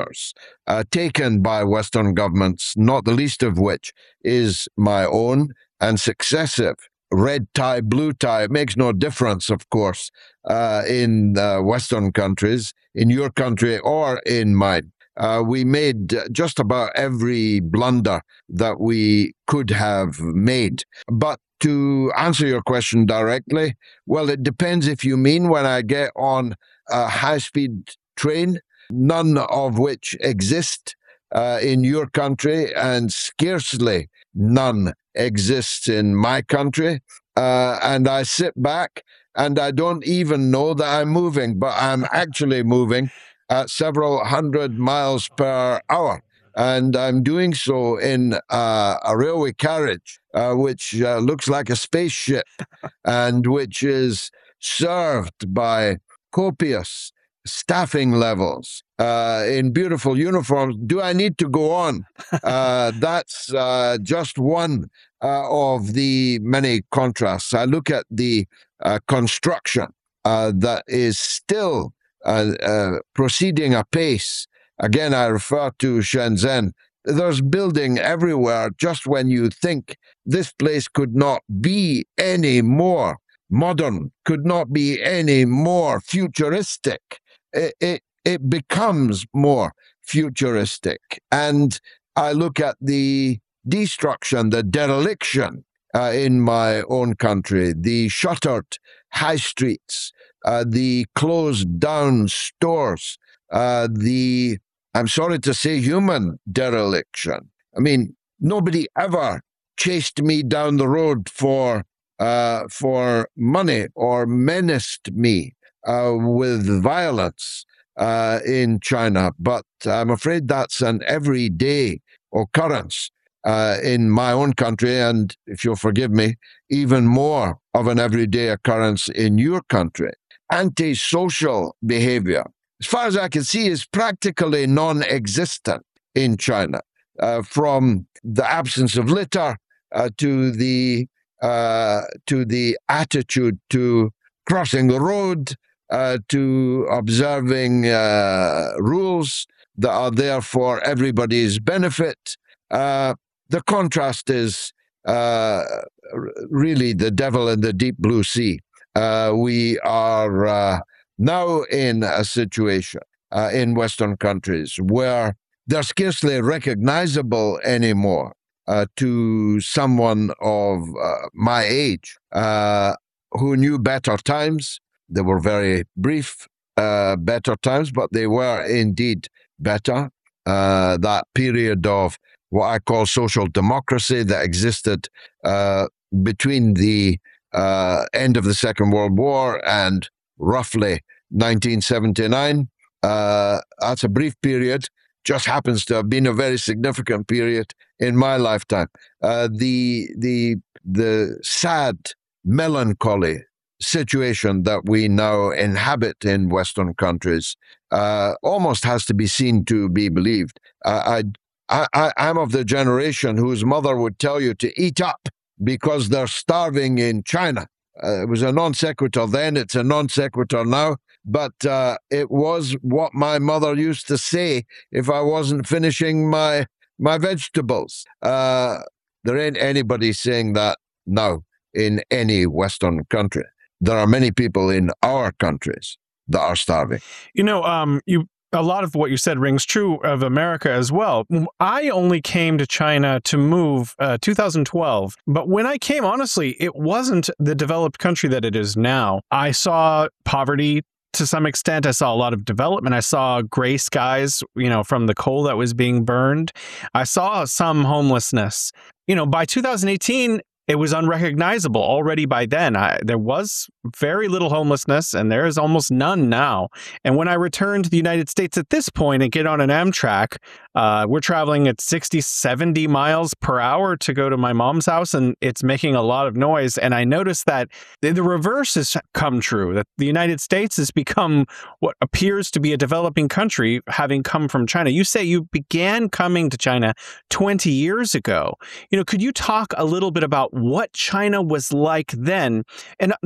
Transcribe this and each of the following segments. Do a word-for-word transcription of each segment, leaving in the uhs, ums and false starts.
measures uh, taken by Western governments, not the least of which is my own and successive red tie, blue tie. It makes no difference, of course, uh, in uh, Western countries, in your country or in mine. Uh, we made just about every blunder that we could have made. But to answer your question directly, well, it depends if you mean when I get on a high-speed train, none of which exist uh, in your country, and scarcely none exists in my country. Uh, and I sit back and I don't even know that I'm moving, but I'm actually moving at several hundred miles per hour. And I'm doing so in uh, a railway carriage, uh, which uh, looks like a spaceship and which is served by copious staffing levels uh, in beautiful uniforms. Do I need to go on? Uh, that's uh, just one uh, of the many contrasts. I look at the uh, construction uh, that is still uh, uh, proceeding apace. Again, I refer to Shenzhen. There's building everywhere just when you think this place could not be any more modern, could not be any more futuristic. It, it, it becomes more futuristic. And I look at the destruction, the dereliction uh, in my own country, the shuttered high streets, uh, the closed down stores, uh, the, I'm sorry to say, human dereliction. I mean, nobody ever chased me down the road for uh, for money or menaced me uh, with violence uh, in China, but I'm afraid that's an everyday occurrence uh, in my own country, and if you'll forgive me, even more of an everyday occurrence in your country. Antisocial behavior, as far as I can see, is practically non-existent in China, uh, from the absence of litter uh, to the uh, to the attitude to crossing the road, uh, to observing uh, rules that are there for everybody's benefit. Uh, the contrast is uh, really the devil in the deep blue sea. Uh, we are uh, now in a situation uh, in Western countries where they're scarcely recognizable anymore uh, to someone of uh, my age uh, who knew better times. They were very brief, uh, better times, but they were indeed better. Uh, that period of what I call social democracy that existed uh, between the uh, end of the Second World War and roughly nineteen seventy-nine. Uh, that's a brief period, just happens to have been a very significant period in my lifetime. Uh, the, the, the sad, melancholy situation that we now inhabit in Western countries uh, almost has to be seen to be believed. Uh, I, I, I'm of the generation whose mother would tell you to eat up because they're starving in China. Uh, it was a non sequitur then, it's a non sequitur now, but uh, it was what my mother used to say if I wasn't finishing my, my vegetables. Uh, there ain't anybody saying that now in any Western country. There are many people in our countries that are starving. You know, um, you a lot of what you said rings true of America as well. I only came to China to move uh, two thousand twelve, but when I came, honestly, it wasn't the developed country that it is now. I saw poverty to some extent. I saw a lot of development. I saw gray skies, you know, from the coal that was being burned. I saw some homelessness. You know, by two thousand eighteen, it was unrecognizable already by then. I, there was very little homelessness, and there is almost none now. And when I return to the United States at this point and get on an Amtrak, uh, we're traveling at sixty, seventy miles per hour to go to my mom's house, and it's making a lot of noise. And I noticed that the, the reverse has come true, that the United States has become what appears to be a developing country, having come from China. You say you began coming to China twenty years ago. You know, could you talk a little bit about what China was like then? And the reason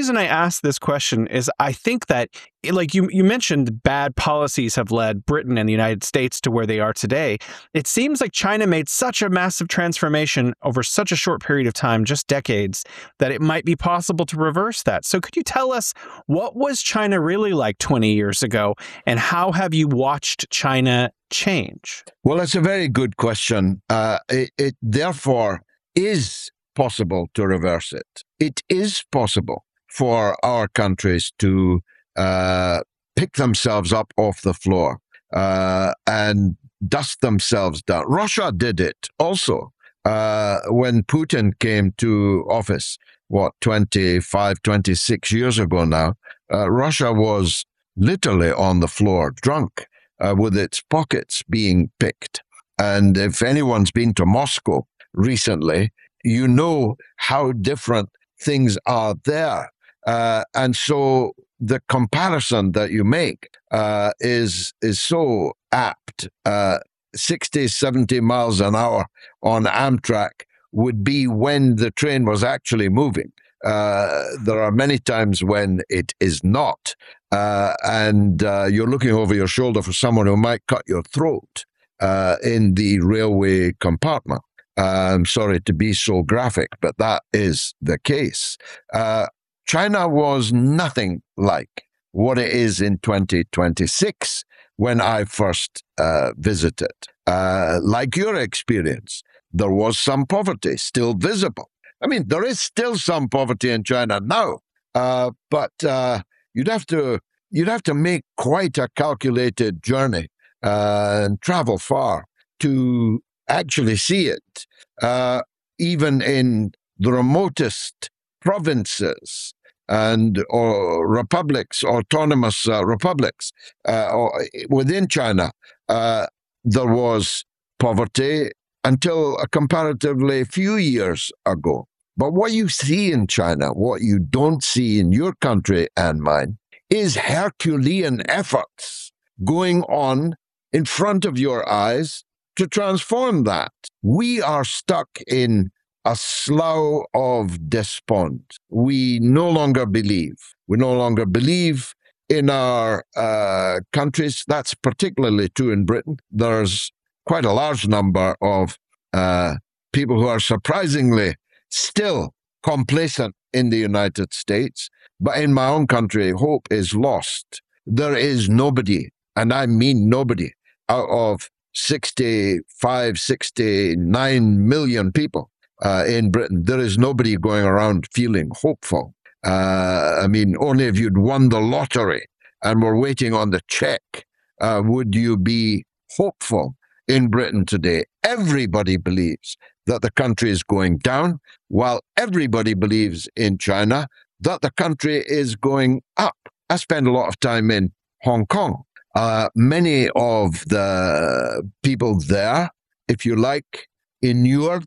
reason I ask this question is I think that, like you, you mentioned, bad policies have led Britain and the United States to where they are today. It seems like China made such a massive transformation over such a short period of time, just decades, that it might be possible to reverse that. So could you tell us, what was China really like twenty years ago, and how have you watched China change? Well, that's a very good question. Uh, it, it therefore is possible to reverse it. It is possible for our countries to uh, pick themselves up off the floor uh, and dust themselves down. Russia did it also uh, when Putin came to office, what, twenty-five, twenty-six years ago now. Uh, Russia was literally on the floor, drunk, uh, with its pockets being picked. And if anyone's been to Moscow recently, you know how different things are there. Uh, and so the comparison that you make uh, is is so apt. Uh, sixty, seventy miles an hour on Amtrak would be when the train was actually moving. Uh, there are many times when it is not. Uh, and uh, you're looking over your shoulder for someone who might cut your throat uh, in the railway compartment. I'm sorry to be so graphic, but that is the case. Uh, China was nothing like what it is in twenty twenty-six when I first uh, visited. Uh, like your experience, there was some poverty still visible. I mean, there is still some poverty in China now, uh, but uh, you'd have to you'd have to make quite a calculated journey uh, and travel far to actually see it. Uh, even in the remotest provinces and or republics, autonomous uh, republics uh, or within China, uh, there was poverty until a comparatively few years ago. But what you see in China, what you don't see in your country and mine, is Herculean efforts going on in front of your eyes to transform that. We are stuck in a slough of despond. We no longer believe. We no longer believe in our uh, countries. That's particularly true in Britain. There's quite a large number of uh, people who are surprisingly still complacent in the United States. But in my own country, hope is lost. There is nobody, and I mean nobody, out of sixty-five, sixty-nine million people uh, in Britain, there is nobody going around feeling hopeful. Uh, I mean, only if you'd won the lottery and were waiting on the check, uh, would you be hopeful in Britain today. Everybody believes that the country is going down, while everybody believes in China that the country is going up. I spend a lot of time in Hong Kong. Uh, many of the people there, if you like, inured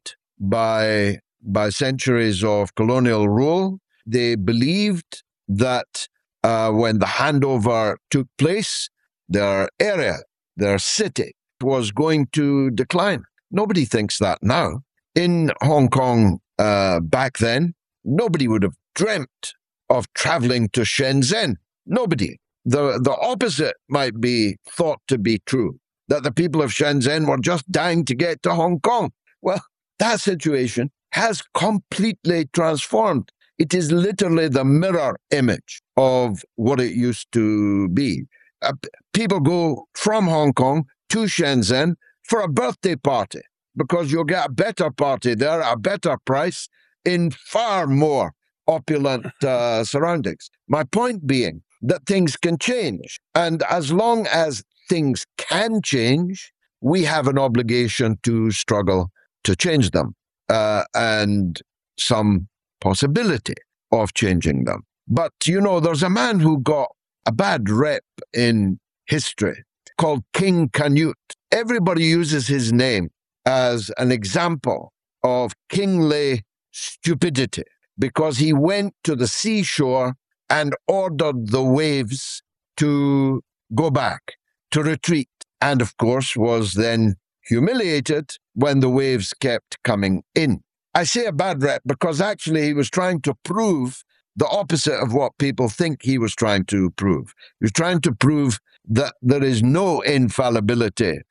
by, by centuries of colonial rule, they believed that uh, when the handover took place, their area, their city, was going to decline. Nobody thinks that now. In Hong Kong uh, back then, nobody would have dreamt of traveling to Shenzhen. Nobody. The, the opposite might be thought to be true, that the people of Shenzhen were just dying to get to Hong Kong. Well, that situation has completely transformed. It is literally the mirror image of what it used to be. Uh, people go from Hong Kong to Shenzhen for a birthday party because you'll get a better party there, a better price, in far more opulent uh, surroundings. My point being that things can change. And as long as things can change, we have an obligation to struggle to change them uh, and some possibility of changing them. But, you know, there's a man who got a bad rep in history called King Canute. Everybody uses his name as an example of kingly stupidity because he went to the seashore and ordered the waves to go back, to retreat, and of course was then humiliated when the waves kept coming in. I say a bad rep because actually he was trying to prove the opposite of what people think he was trying to prove. He was trying to prove that there is no infallibility